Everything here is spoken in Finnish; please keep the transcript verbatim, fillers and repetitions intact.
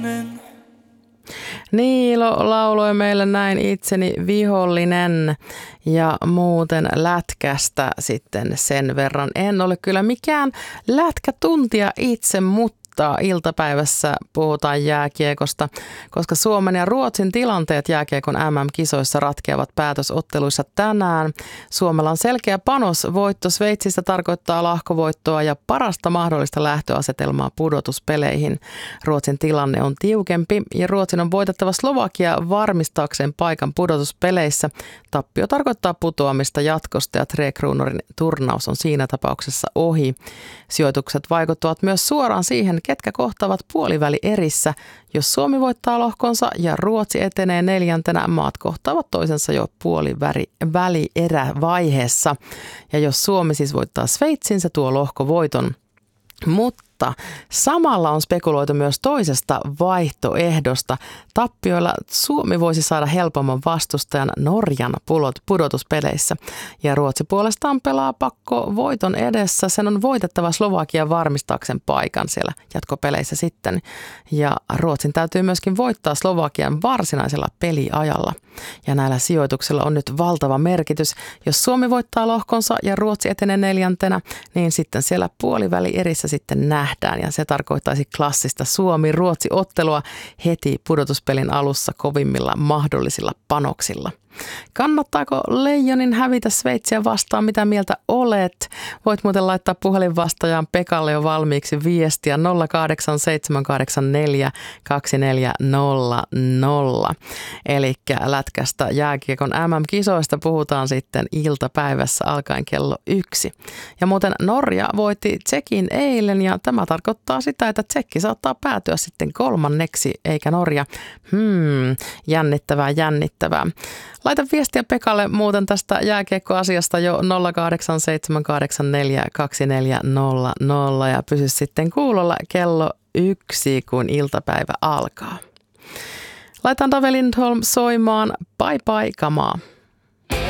Niilo lauloi meille näin itseni vihollinen ja muuten lätkästä sitten sen verran. En ole kyllä mikään lätkätuntija itse, mutta iltapäivässä puhutaan jääkiekosta, koska Suomen ja Ruotsin tilanteet jääkiekon M M-kisoissa ratkeavat päätösotteluissa tänään. Suomella on selkeä panos. Voitto Sveitsistä tarkoittaa lahkovoittoa ja parasta mahdollista lähtöasetelmaa pudotuspeleihin. Ruotsin tilanne on tiukempi ja Ruotsin on voitettava Slovakia varmistaakseen paikan pudotuspeleissä. Tappio tarkoittaa putoamista jatkosta ja Tre Kruunorin turnaus on siinä tapauksessa ohi. Sijoitukset vaikuttavat myös suoraan siihen, ketkä kohtaavat puoliväli erissä. Jos Suomi voittaa lohkonsa ja Ruotsi etenee neljäntenä, maat kohtaavat toisensa jo puoliväli erävaiheessa. Ja jos Suomi siis voittaa Sveitsin, se tuo lohkovoiton. Mutta samalla on spekuloitu myös toisesta vaihtoehdosta. Tappioilla Suomi voisi saada helpomman vastustajan Norjan pudotuspeleissä. Ja Ruotsi puolestaan pelaa pakko voiton edessä. Sen on voitettava Slovakia varmistaakseen paikan siellä jatkopeleissä sitten. Ja Ruotsin täytyy myöskin voittaa Slovakian varsinaisella peliajalla. Ja näillä sijoituksilla on nyt valtava merkitys. Jos Suomi voittaa lohkonsa ja Ruotsi etenee neljäntenä, niin sitten siellä puoliväli erissä sitten nähdään. Ja se tarkoittaisi klassista Suomi-Ruotsi-ottelua heti pudotuspelin alussa kovimmilla mahdollisilla panoksilla. Kannattaako Leijonin hävitä Sveitsiä vastaan? Mitä mieltä olet? Voit muuten laittaa puhelinvastaajaan Pekalle jo valmiiksi viestiä nolla kahdeksan seitsemän kahdeksan neljä kaksi neljä nolla nolla. Eli lätkästä jääkiekon M M-kisoista puhutaan sitten iltapäivässä alkaen kello yksi. Ja muuten Norja voitti Tsekin eilen ja tämä tarkoittaa sitä, että Tsekki saattaa päätyä sitten kolmanneksi eikä Norja. Hmm, jännittävää, jännittävää. Laita viestiä Pekalle muuten tästä jääkiekkoasiasta jo nolla kahdeksan seitsemän kahdeksan neljä kaksi neljä nolla nolla ja pysy sitten kuulolla kello yksi, kun iltapäivä alkaa. Laitan Dave Lindholm soimaan Bye Bye Kamaa.